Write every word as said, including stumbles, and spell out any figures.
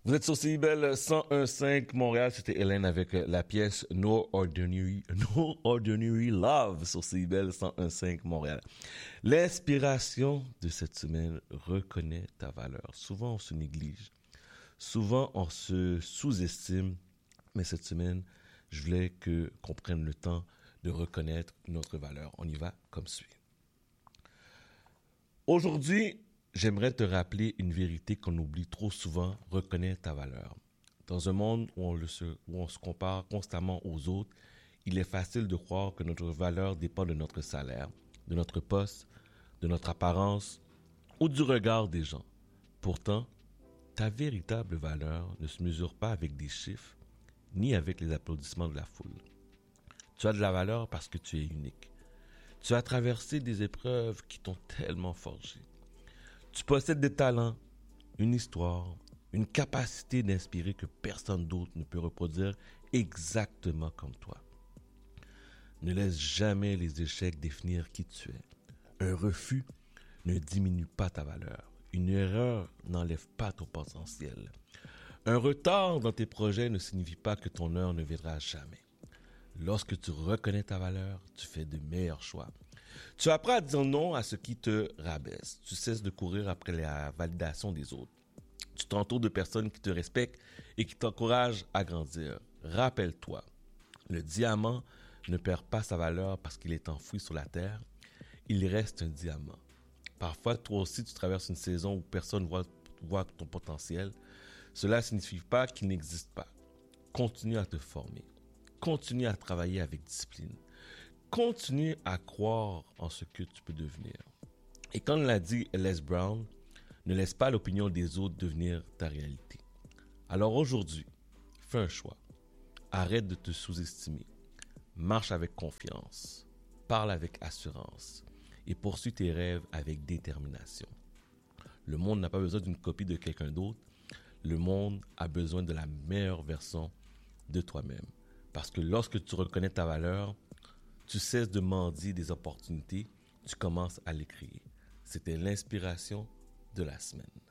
Vous êtes sur C I B L cent un virgule cinq Montréal. C'était Hélène avec la pièce No Ordinary, No Ordinary Love sur C I B L cent un virgule cinq Montréal. L'inspiration de cette semaine: reconnais ta valeur. Souvent, on se néglige. Souvent, on se sous-estime. Mais cette semaine, je voulais que, qu'on prenne le temps de reconnaître notre valeur. On y va comme suit. Aujourd'hui, j'aimerais te rappeler une vérité qu'on oublie trop souvent: reconnais ta valeur. Dans un monde où on, le se, où on se compare constamment aux autres, il est facile de croire que notre valeur dépend de notre salaire, de notre poste, de notre apparence ou du regard des gens. Pourtant, ta véritable valeur ne se mesure pas avec des chiffres, ni avec les applaudissements de la foule. Tu as de la valeur parce que tu es unique. Tu as traversé des épreuves qui t'ont tellement forgé. Tu possèdes des talents, une histoire, une capacité d'inspirer que personne d'autre ne peut reproduire exactement comme toi. Ne laisse jamais les échecs définir qui tu es. Un refus ne diminue pas ta valeur. Une erreur n'enlève pas ton potentiel. Un retard dans tes projets ne signifie pas que ton heure ne viendra jamais. Lorsque tu reconnais ta valeur, tu fais de meilleurs choix. Tu apprends à dire non à ce qui te rabaisse. Tu cesses de courir après la validation des autres. Tu t'entoures de personnes qui te respectent et qui t'encouragent à grandir. Rappelle-toi, le diamant ne perd pas sa valeur parce qu'il est enfoui sur la terre. Il reste un diamant. Parfois, toi aussi, tu traverses une saison où personne ne voit, voit ton potentiel. Cela ne signifie pas qu'il n'existe pas. Continue à te former. Continue à travailler avec discipline. Continue à croire en ce que tu peux devenir. Et comme l'a dit Les Brown, ne laisse pas l'opinion des autres devenir ta réalité. Alors aujourd'hui, fais un choix. Arrête de te sous-estimer. Marche avec confiance. Parle avec assurance. Et poursuis tes rêves avec détermination. Le monde n'a pas besoin d'une copie de quelqu'un d'autre. Le monde a besoin de la meilleure version de toi-même. Parce que lorsque tu reconnais ta valeur, tu cesses de mendier des opportunités, tu commences à les créer. C'était l'inspiration de la semaine.